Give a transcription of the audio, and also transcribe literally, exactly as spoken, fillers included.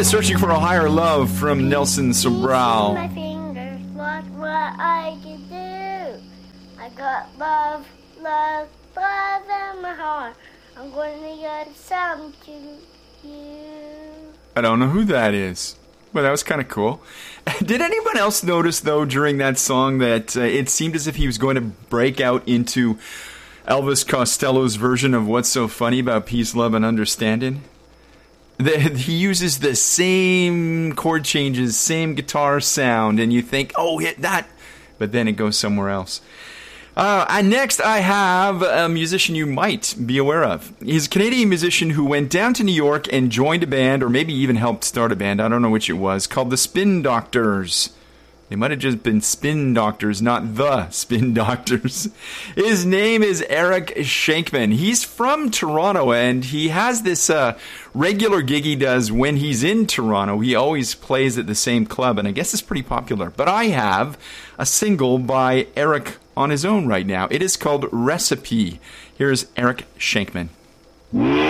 is Searching for a Higher Love from Nelson Sobral. My fingers, what what I can do. I got love, love, love in my heart. I'm going to get some to you. I don't know who that is, but that was kind of cool. Did anyone else notice, though, during that song that uh, it seemed as if he was going to break out into Elvis Costello's version of What's So Funny About Peace, Love, and Understanding? The, he uses the same chord changes, same guitar sound, and you think, oh, hit that, but then it goes somewhere else. Uh, and next, I have a musician you might be aware of. He's a Canadian musician who went down to New York and joined a band, or maybe even helped start a band, I don't know which it was, called the Spin Doctors. They might have just been Spin Doctors, not the Spin Doctors. His name is Eric Shankman. He's from Toronto, and he has this uh, regular gig he does when he's in Toronto. He always plays at the same club, and I guess it's pretty popular. But I have a single by Eric on his own right now. It is called Recipe. Here's Eric Shankman.